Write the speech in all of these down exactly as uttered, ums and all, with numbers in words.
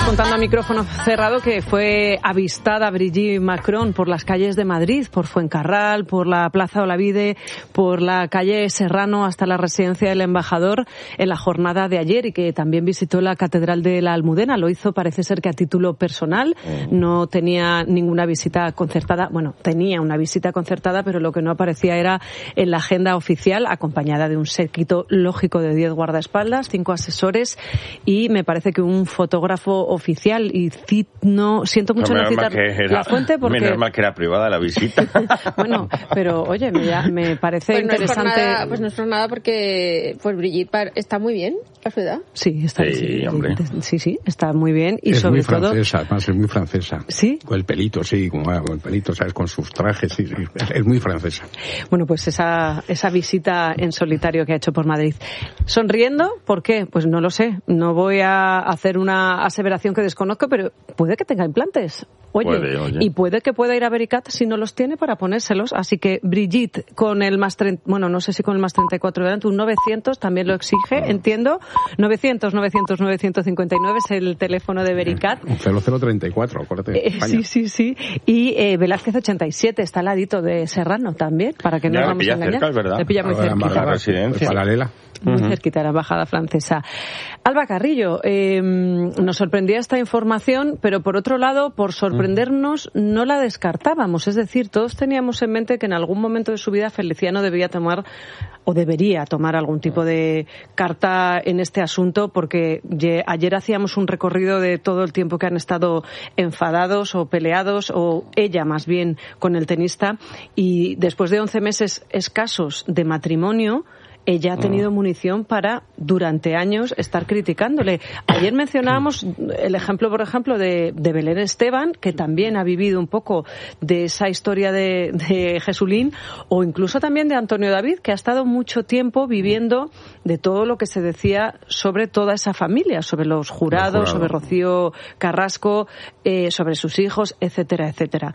contando a micrófono cerrado que fue avistada Brigitte Macron por las calles de Madrid, por Fuencarral, por la Plaza Olavide, por la calle Serrano hasta la residencia del embajador en la jornada de ayer, y que también visitó la Catedral de la Almudena. Lo hizo, parece ser que a título personal, no tenía ninguna visita concertada. Bueno, tenía una visita concertada, pero lo que no aparecía era en la agenda oficial, acompañada de un séquito lógico de diez guardaespaldas, cinco asesores y me parece que un fotógrafo oficial. Y cit, no siento mucho no, no citar era, la fuente porque... Menos mal que era privada la visita. Bueno, pero oye, me, me parece pues interesante... No es por nada, pues no es por nada porque pues Brigitte está muy bien a su edad. Sí, está sí, sí, hombre. sí, sí, está muy bien. Y es sobre muy francesa, todo... además es muy francesa. ¿Sí? Con el pelito, sí, con, con el pelito, ¿sabes? Con sus trajes, sí, sí, es muy francesa. Bueno, pues esa, esa visita en solitario que ha hecho por Madrid. ¿Sonriendo? ¿Por qué? Pues no lo sé. No voy a hacer una aseveración que desconozco, pero puede que tenga implantes. Oye, puede, oye. Y puede que pueda ir a Vericat si no los tiene para ponérselos. Así que Brigitte, con el más treinta, bueno, no sé si con el más treinta y cuatro delante, un novecientos también lo exige, no. Entiendo. novecientos, novecientos, novecientos cincuenta y nueve es el teléfono de Vericat. cero cero treinta y cuatro, acuérdate. Eh, sí, sí, sí. Y eh, Velázquez ochenta y siete, está al ladito de Serrano también, para que no nos vamos a engañar. Cerca, es verdad. Le pilla muy cerquita. La residencia. Paralela. Muy uh-huh. cerquita de la embajada francesa. Alba Carrillo, eh, nos sorprendía esta información, pero por otro lado, por sorprendernos, no la descartábamos. Es decir, todos teníamos en mente que en algún momento de su vida Feliciano debía tomar o debería tomar algún tipo de carta en este asunto, porque ayer hacíamos un recorrido de todo el tiempo que han estado enfadados o peleados, o ella más bien, con el tenista, y después de once meses escasos de matrimonio, ella ha tenido munición para, durante años, estar criticándole. Ayer mencionábamos el ejemplo, por ejemplo, de, de Belén Esteban, que también ha vivido un poco de esa historia de, de Jesulín, o incluso también de Antonio David, que ha estado mucho tiempo viviendo de todo lo que se decía sobre toda esa familia, sobre los jurados, sobre Rocío Carrasco, eh, sobre sus hijos, etcétera, etcétera.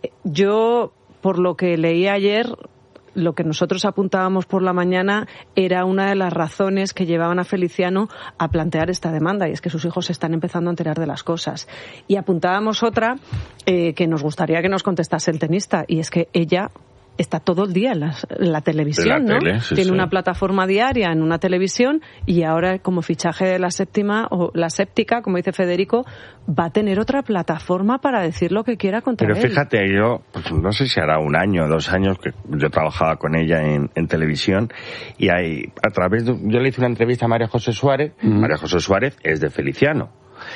Yo, por lo que leí ayer, lo que nosotros apuntábamos por la mañana era una de las razones que llevaban a Feliciano a plantear esta demanda, y es que sus hijos se están empezando a enterar de las cosas. Y apuntábamos otra eh, que nos gustaría que nos contestase el tenista, y es que ella está todo el día en la, en la televisión, la ¿no? Tele, sí, Tiene sí. una plataforma diaria en una televisión, y ahora, como fichaje de la séptima o la séptica, como dice Federico, va a tener otra plataforma para decir lo que quiera contra Pero él. fíjate, yo pues, no sé si hará un año o dos años que yo trabajaba con ella en, en televisión, y hay, a través de, yo le hice una entrevista a María José Suárez. Mm. María José Suárez es de Feliciano,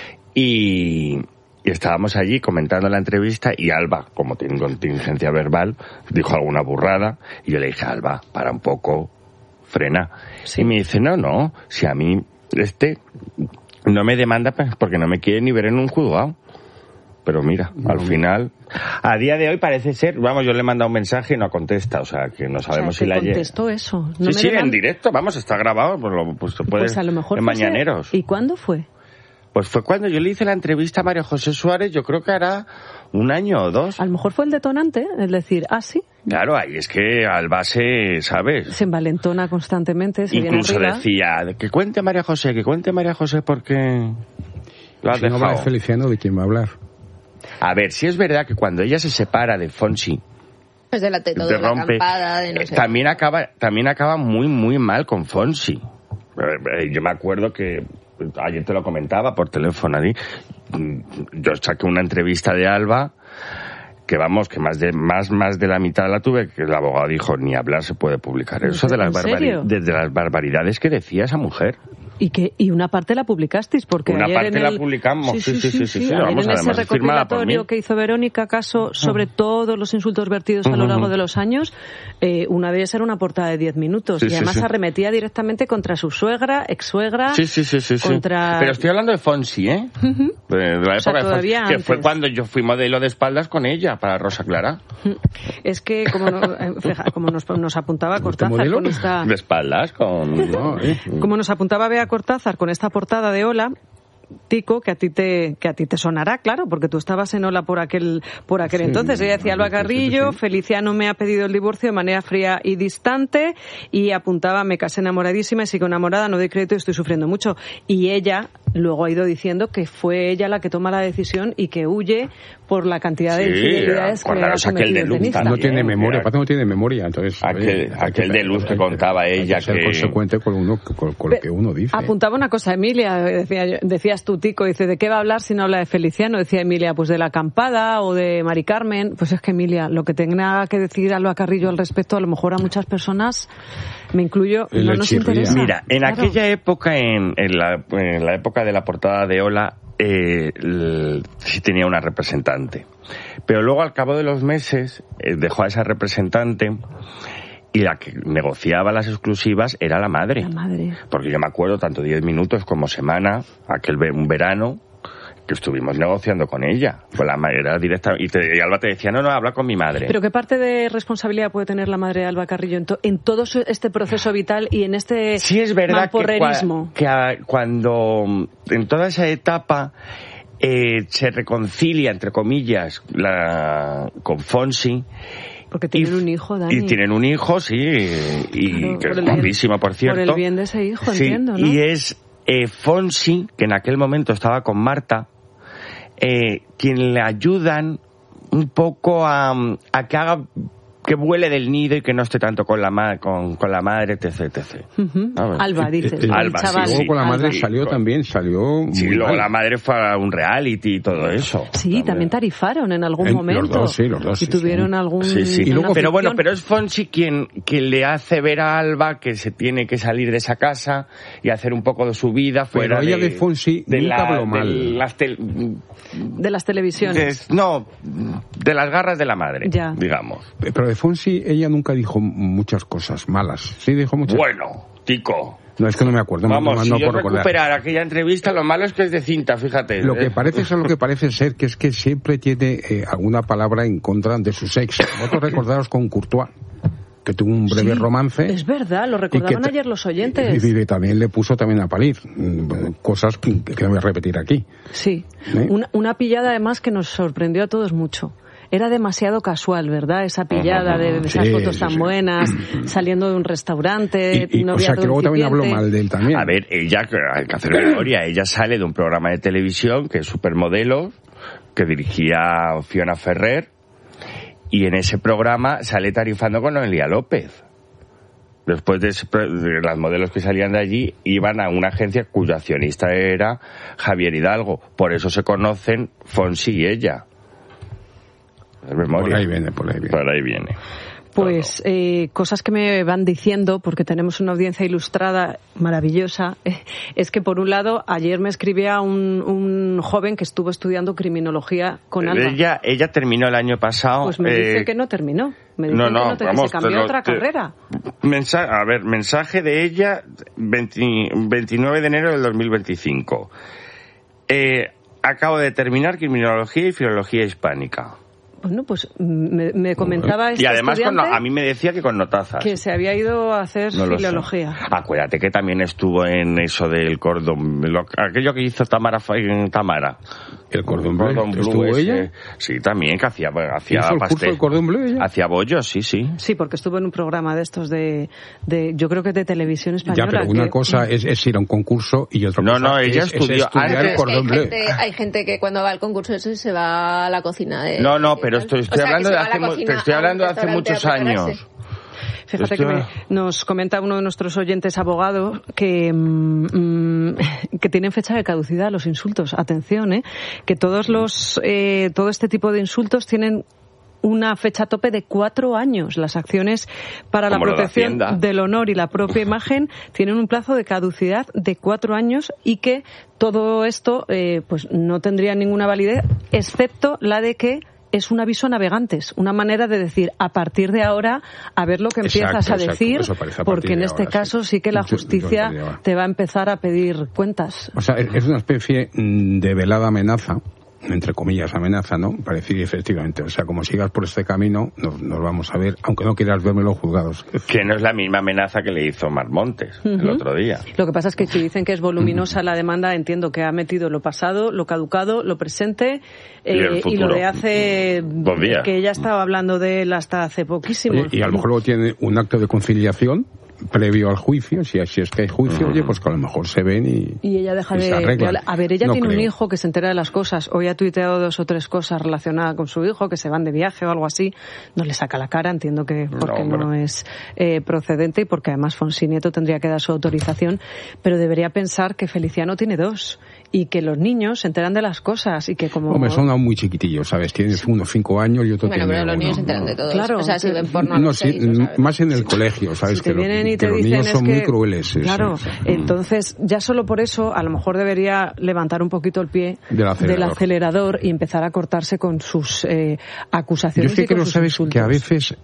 y Y estábamos allí comentando la entrevista, y Alba, como tiene contingencia verbal, dijo alguna burrada, y yo le dije, Alba, para un poco, frena. Sí. Y me dice, no, no, si a mí este no me demanda porque no me quiere ni ver en un juzgado. Pero mira, no, al final, a día de hoy parece ser, vamos, yo le he mandado un mensaje y no contesta, o sea, que no sabemos o sea, si la... contestó eso. No sí, sí, deman... en directo, vamos, está grabado, pues, lo, pues se puede, pues a lo mejor en Mañaneros. ¿Y cuándo fue? Pues fue cuando yo le hice la entrevista a María José Suárez, yo creo que hará un año o dos. A lo mejor fue el detonante, es decir, ah, sí. Claro, ahí es que Alba se, ¿sabes? Se envalentona constantemente, se Incluso viene arriba. Decía, que cuente María José, que cuente María José porque lo has si no dejado. va Feliciano, ¿de quién va a hablar? A ver, si es verdad que cuando ella se separa de Fonsi, pues de la teta, de la acampada, de no sé. También acaba, también acaba muy, muy mal con Fonsi. Yo me acuerdo que ayer te lo comentaba por teléfono, ¿sí? Yo saqué una entrevista de Alba que vamos, que más de más más de la mitad la tuve, que el abogado dijo, ni hablar se puede publicar. Eso de las, barbari- de las barbaridades que decía esa mujer. Y que y una parte la publicasteis, porque una ayer parte en el... la publicamos, sí, sí, sí, sí, sí, sí, sí, sí. Ayer Vamos, en ese recopilatorio que hizo Verónica Caso sobre uh-huh. todos los insultos vertidos a lo largo uh-huh. de los años, eh, una de ellas era una portada de diez minutos, sí, y además sí, sí. arremetía directamente contra su suegra, ex-suegra, sí, sí, sí, sí, contra... Sí. Pero estoy hablando de Fonsi, ¿eh? Uh-huh. De, de la época o sea, de Fonsi, antes. Que fue cuando yo fui modelo de espaldas con ella, para Rosa Clara. Es que, como, no, como nos, nos apuntaba Cortázar con esta... De espaldas, con... No, eh. Como nos apuntaba Bea Cortázar con esta portada de Hola, Tico, que a ti te que a ti te sonará, claro, porque tú estabas en Hola por aquel por aquel sí, entonces. Ella decía, Alba Carrillo, sí, sí. Feliciano me ha pedido el divorcio de manera fría y distante, y apuntaba, me casé enamoradísima y sigo enamorada, no doy crédito y estoy sufriendo mucho. Y ella luego ha ido diciendo que fue ella la que toma la decisión y que huye por la cantidad de Sí, infidelidades que ha acordaros aquel cometido de el Luz tenista. también. No tiene memoria, mira. aparte no tiene memoria, entonces... Aquel- oye, hay aquel que- de Luz que hay contaba hay ella que ser que- consecuente con, uno, con, con lo que uno dice. Apuntaba una cosa, Emilia, decía yo- decías tú, Tico, dice, ¿de qué va a hablar si no habla de Feliciano? Decía Emilia, pues de la acampada o de Mari Carmen. Pues es que, Emilia, lo que tenga que decir Alba Carrillo al respecto, a lo mejor a muchas personas, me incluyo, Le no nos chirría. interesa. Mira, en Claro. aquella época, en, en, la, en la época de la portada de Hola, eh, l- sí tenía una representante. Pero luego, al cabo de los meses, eh, dejó a esa representante y la que negociaba las exclusivas era la madre. La madre. Porque yo me acuerdo, tanto diez minutos como semana, aquel ve- un verano, que estuvimos negociando con ella. Pues la madre era directa, y, te, y Alba te decía, no, no, habla con mi madre. Pero ¿qué parte de responsabilidad puede tener la madre de Alba Carrillo en, to- en todo su- este proceso vital y en este Sí es verdad que, mamporrerismo? cua- que a- cuando en toda esa etapa eh, se reconcilia, entre comillas, la, con Fonsi. Porque tienen y- un hijo, Dani. Y tienen un hijo, sí, y Claro, que por es el bien- guapísimo, por cierto. Por el bien de ese hijo, Sí, entiendo, ¿no? y es eh, Fonsi, que en aquel momento estaba con Marta, eh, quien le ayudan un poco a, a que haga que vuele del nido y que no esté tanto con la ma- con, con la madre, etc, etcétera. Ujú. Alba, dices. Eh, eh, el Alba, sí, chaval. sí. Luego con la madre Alba. salió también, salió... Sí, muy luego mal. la madre fue a un reality y todo eso. Sí, también tarifaron en algún En- momento. los dos, sí, los dos, Y sí, tuvieron sí. algún... Sí, sí. Y luego- pero bueno, fricción. pero es Fonsi quien, quien le hace ver a Alba que se tiene que salir de esa casa y hacer un poco de su vida fuera Pero ella de, de Fonsi nunca habló de mal. las tel- De las televisiones. de- no, de las garras de la madre, Ya. digamos. Pero de Fonsi ella nunca dijo muchas cosas malas. Sí, dijo muchas. Bueno, Tico. No, es que no me acuerdo. no- Vamos, no, si no yo puedo recordar. recuperar aquella entrevista, lo malo es que es de cinta, fíjate. Lo que Eh, parece es lo que parece ser, que es que siempre tiene eh, alguna palabra en contra de su sexo. Vosotros recordaros con Courtois, que tuvo un breve Sí, romance. Es verdad, lo y recordaban que ta- ayer los oyentes. Y, y también le puso también a parir. mm, Cosas que, que no voy a repetir aquí. Sí, ¿Eh? una, una pillada además que nos sorprendió a todos mucho. Era demasiado casual, ¿verdad? Esa pillada de esas Sí, fotos sí, tan sí. buenas, saliendo de un restaurante, Y, y, o sea, que luego también habló mal de él también. A ver, ella, hay que hacer memoria, ella sale de un programa de televisión que es Supermodelo, que dirigía Fiona Ferrer, y en ese programa sale tarifando con Noelia López. Después de, ese pro- de las modelos que salían de allí, iban a una agencia cuyo accionista era Javier Hidalgo. Por eso se conocen Fonsi y ella. Es memoria. Por ahí viene, por ahí viene. Por ahí viene. Pues eh, cosas que me van diciendo, porque tenemos una audiencia ilustrada maravillosa, eh, es que por un lado ayer me escribía un, un joven que estuvo estudiando criminología con Alba. Ella, ella terminó el año pasado. Pues me eh, dice que no terminó. Me dice no, que no, no te- vamos, se cambió te a lo- otra te- carrera. Mensaje, a ver, mensaje de ella, veinte veintinueve de enero del dos mil veinticinco. Eh, acabo de terminar criminología y filología hispánica. Bueno, pues me, me comentaba este Y además con, estudiante a mí me decía que con notazas. que se había ido a hacer No lo sé. filología. Acuérdate que también estuvo en eso del cordón, lo- aquello que hizo Tamara, Fa- Tamara. El cordón bleu. Cordón bleu ¿Estuvo ese. ella? Sí, también, que hacía, hacía ¿Hizo el curso pastel. del cordón bleu ella? Hacía bollos, sí, sí. Sí, porque estuvo en un programa de estos de, de yo creo que de televisión Ya, española. pero una que- cosa es, es ir a un concurso y otra No, cosa no, ella es, estudió es estudiar antes- el Es que hay, cordón bleu. gente, hay gente que cuando va al concurso ese se va a la cocina de... No, no, de pero tal. estoy, O estoy sea, que hablando se de va a la hace, mu- cocina te estoy a un hablando de hace restaurante muchos a prepararse. años. Fíjate Esto- que me- nos comenta uno de nuestros oyentes abogados que, mm, que tienen fecha de caducidad los insultos. Atención, ¿eh? Que todos los, eh, todo este tipo de insultos tienen una fecha tope de cuatro años. Las acciones para la Como lo de protección Hacienda. del honor y la propia imagen tienen un plazo de caducidad de cuatro años y que todo esto eh, pues no tendría ninguna validez, excepto la de que es un aviso a navegantes, una manera de decir a partir de ahora a ver lo que empiezas Exacto, a exacto, decir, eso parece a porque partir en de este ahora, caso sí. sí que la Yo- yo justicia lo diría. te va a empezar a pedir cuentas. O sea, es es una especie mm, de velada amenaza, entre comillas amenaza, ¿no? Para decir efectivamente, o sea, como sigas por este camino, nos, nos vamos a ver, aunque no quieras verme los juzgados. Que no es la misma amenaza que le hizo Mar Montes el Ujú. otro día. Lo que pasa es que si dicen que es voluminosa la demanda, entiendo que ha metido lo pasado, lo caducado, lo presente Y el eh, y, futuro. lo de hace Dos días. que ella estaba hablando de él hasta hace poquísimo. Oye, y a lo mejor luego tiene un acto de conciliación previo al juicio, si así es que hay juicio, uh-huh. oye, pues que a lo mejor se ven y Y ella deja y de... se arreglan. A ver, ella no tiene creo. un hijo que se entera de las cosas. Hoy ha tuiteado dos o tres cosas relacionadas con su hijo, que se van de viaje o algo así. No le saca la cara, entiendo que porque no, no es eh, procedente y porque además Fonsi Nieto tendría que dar su autorización, pero debería pensar que Feliciano tiene dos y que los niños se enteran de las cosas y que como... Hombre, son aún muy chiquitillos, ¿sabes? Tienen unos cinco años y otro bueno, tiene pero los uno, niños se enteran no, de todo. Claro. O sea, si ven porno a No, los sí, seis, ¿no sabes? más en el colegio, ¿sabes? Si te que vienen lo, y te que los dicen niños es son que, muy crueles. Sí, claro, sí, sí. entonces ya solo por eso a lo mejor debería levantar un poquito el pie del acelerador, del acelerador y empezar a cortarse con sus eh, acusaciones. Yo sé y que con no sus sabes insultos. que a veces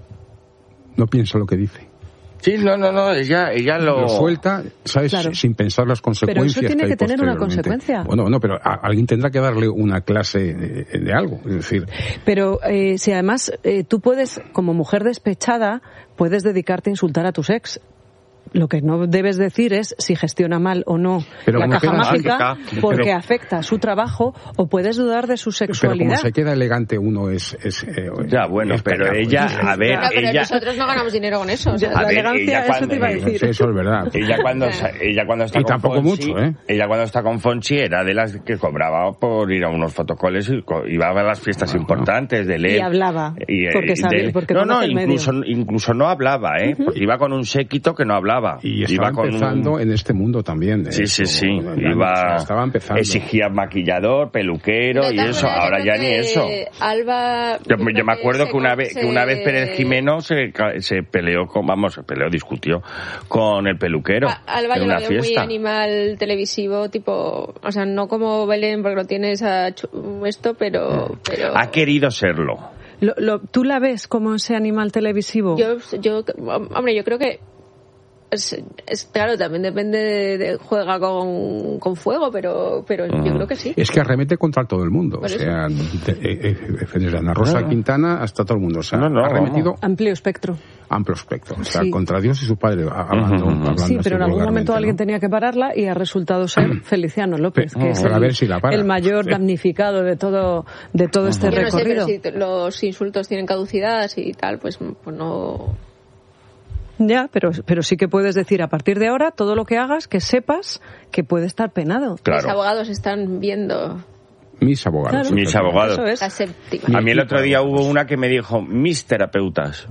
no piensa lo que dice. Sí, no, no, no, ella, ella lo... Lo suelta, ¿sabes? Claro. Sin pensar las consecuencias. Pero eso tiene que, hay que tener una posteriormente. consecuencia. Bueno, no, pero a, alguien tendrá que darle una clase de, de algo. Es decir, Pero eh, si además eh, tú puedes, como mujer despechada, puedes dedicarte a insultar a tus ex. Lo que no debes decir es si gestiona mal o no pero la caja queda, mágica, mágica porque pero, afecta a su trabajo, o puedes dudar de su sexualidad. Pero como se queda elegante uno es... es eh, ya, bueno, es pero callado. ella, a ver, Claro, pero ella... nosotros no ganamos dinero con eso. O sea, Ya, la ver, elegancia, ella eso cuando- te iba a decir. Sí, eso es verdad. Ella cuando, ella cuando está Y con tampoco Fonsi, mucho, ¿eh? Ella cuando está con Fonsi era de las que cobraba por ir a unos fotocoles y co- iba a las fiestas No, importantes de leer. Y hablaba, Y, eh, porque sabía- de- porque no, no, conoce el medio. incluso, incluso no hablaba, ¿eh? Porque iba con un séquito que no hablaba. Y estaba iba con empezando un... en este mundo también. Sí, sí, Eso, sí. o sea, Iba... estaba empezando. Exigía maquillador, peluquero de y todas eso. maneras, Ahora yo ya creo ni que eso. Alba... Yo, creo yo me acuerdo se que una con- vez se- que una vez Pérez Jimeno se, ca- se peleó con, vamos, se peleó, discutió con el peluquero A- Alba en yo la una veo muy fiesta. animal televisivo, tipo... O sea, no como Belén, porque no tiene esa chu- esto, pero... pero... Ha querido serlo. Lo, lo, ¿Tú la ves como ese animal televisivo? Yo, yo, hombre, yo creo que es, es claro, también depende de, de- juega con, con fuego, pero, pero yo creo que sí. Es que arremete contra todo el mundo. Por o sea, de- eh, eh, desde Ana Rosa No. Quintana hasta todo el mundo. O sea, No, no, ha arremetido Amplio espectro. amplio espectro. O sea, Sí. contra Dios y su padre, a- hablando, Ujú. hablando Sí, así pero en algún vulgarmente, momento ¿no? alguien tenía que pararla y ha resultado ser Feliciano López, Pero- que es pero a el, ver si la para. el mayor Sí. damnificado de todo de todo este Yo no sé, pero recorrido. si te- los insultos tienen caducidad y tal, pues, pues no... Ya, pero, pero sí que puedes decir a partir de ahora todo lo que hagas que sepas que puede estar penado. Los Claro. abogados están viendo Mis abogados. Claro. Mis abogados. Eso es. la séptima. A mí el otro día hubo una que me dijo, mis terapeutas.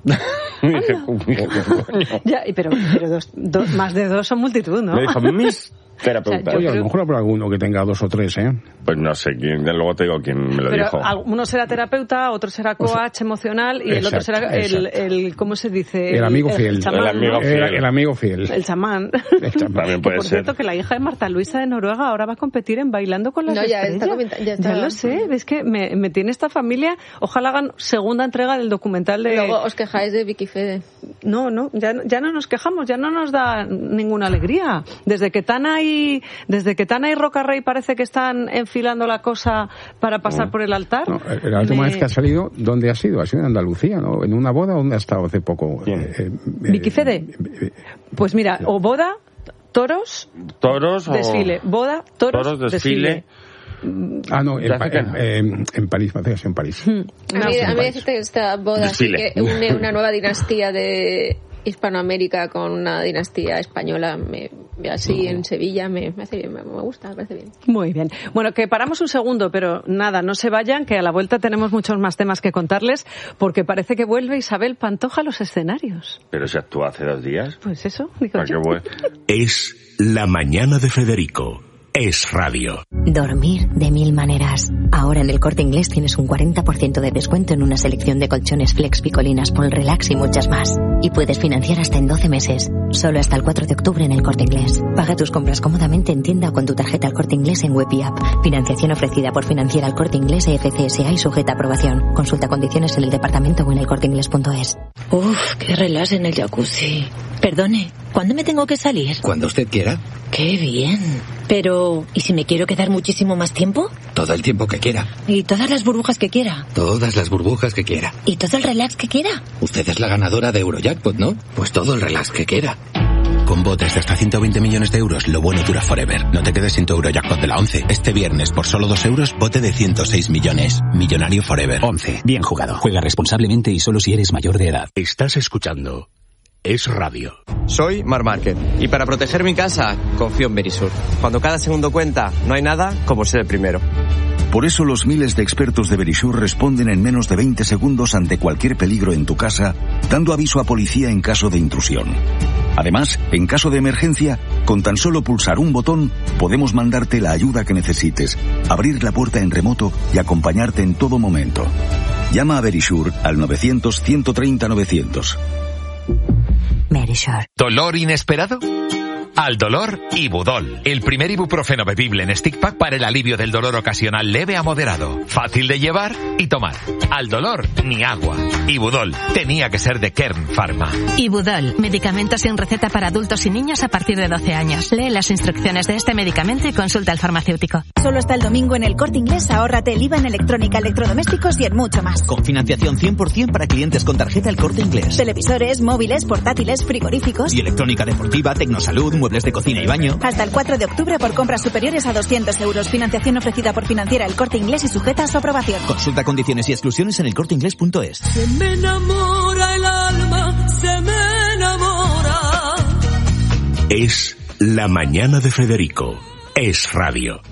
Y dije, coño. Ya, y pero, pero dos, dos- más de dos son multitud, ¿no? Me dijo, mis O terapeutas. sea, yo Oye, a lo creo- mejor habrá alguno que tenga dos o tres, ¿eh? Pues no sé quién, luego te digo quién me lo Pero dijo. al- uno será terapeuta, otro será coach emocional y el otro exacto, será el, exacto. el, ¿cómo se dice? El amigo fiel. El chamán, El amigo ¿no? fiel. El, el amigo fiel. El chamán. El chamán. También Que, puede por ser. cierto, que la hija de Marta Luisa de Noruega ahora va a competir en Bailando con las No, ya Estrellas. está comenta- ya está. lo sé, es que me, me tiene esta familia. Ojalá hagan segunda entrega del documental de... Luego os quejáis de Vicky Fede. No, no, ya, no- ya no nos quejamos, ya no nos da ninguna alegría. Desde que Tana y, desde que Tana y Roca Rey parece que están enfilando la cosa para pasar por el altar. No, la última me- vez que ha salido, ¿dónde ha sido? Ha sido en Andalucía, ¿no? ¿En una boda? ¿Dónde ha estado hace poco? ¿Quién? Eh, eh, ¿Vicky Fede? eh, eh, Pues mira, o boda, toros, Toros o... desfile. Boda, toros, Toros, desfile. Ah, no, en, Ya Pa- sé que- en, eh, en París, me hace que sea en París. A No, mí, sí, a mí país. decirte que esta boda sí Desfile. que une una nueva dinastía de Hispanoamérica con una dinastía española, me, así en Sevilla, me, me hace bien, me, me gusta, me parece bien. Muy bien. Bueno, que paramos un segundo, pero nada, no se vayan, que a la vuelta tenemos muchos más temas que contarles, porque parece que vuelve Isabel Pantoja a los escenarios. Pero se actuó hace dos días. Pues eso, digo ¿Para yo. qué voy? Es La Mañana de Federico. Es radio. Dormir de mil maneras. Ahora en el Corte Inglés tienes un cuarenta por ciento de descuento en una selección de colchones Flex, Picolinas, Pol Relax y muchas más. Y puedes financiar hasta en doce meses. Solo hasta el cuatro de octubre en el Corte Inglés. Paga tus compras cómodamente en tienda o con tu tarjeta al Corte Inglés en web y app. Financiación ofrecida por Financiera al Corte Inglés E F C S A y sujeta a aprobación. Consulta condiciones en el departamento o en el corte inglés punto es. Uf, qué relax en el jacuzzi. Perdone, ¿cuándo me tengo que salir? Cuando usted quiera, Qué bien. Pero, ¿y si me quiero quedar muchísimo más tiempo? todo el tiempo que quiera, Y todas las burbujas que quiera. todas las burbujas que quiera. Y todo el relax que quiera. Usted es la ganadora de Eurojackpot, ¿no? Pues todo el relax que quiera. Con botes de hasta ciento veinte millones de euros, lo bueno dura forever. No te quedes sin tu Eurojackpot de la once. Este viernes, por solo dos euros, bote de ciento seis millones. Millonario forever. once. Bien jugado. Juega responsablemente y solo si eres mayor de edad. Estás escuchando Es Radio. Soy Mar Márquez y para proteger mi casa confío en Verisur. Cuando cada segundo cuenta, no hay nada como ser el primero. Por eso los miles de expertos de Verisur responden en menos de veinte segundos ante cualquier peligro en tu casa, dando aviso a policía en caso de intrusión. Además, en caso de emergencia, con tan solo pulsar un botón, podemos mandarte la ayuda que necesites, abrir la puerta en remoto y acompañarte en todo momento. Llama a Verisur al novecientos, ciento treinta, novecientos. Verisur. ¿Dolor inesperado? Al dolor, Ibudol, el primer ibuprofeno bebible en stick pack para el alivio del dolor ocasional leve a moderado, fácil de llevar y tomar. Al dolor, ni agua. Ibudol, tenía que ser de Kern Pharma. Ibudol, medicamento sin receta para adultos y niños a partir de doce años. Lee las instrucciones de este medicamento y consulta al farmacéutico. Solo hasta el domingo en el Corte Inglés, ahórrate el I V A en electrónica, electrodomésticos y en mucho más. Con financiación cien por ciento para clientes con tarjeta El Corte Inglés. Televisores, móviles, portátiles, frigoríficos y electrónica deportiva, tecnosalud, muebles de cocina y baño. Hasta el cuatro de octubre por compras superiores a doscientos euros. Financiación ofrecida por Financiera El Corte Inglés y sujeta a su aprobación. Consulta condiciones y exclusiones en elcorteinglés punto es. Se me enamora el alma, se me enamora. Es La Mañana de Federico. Es Radio.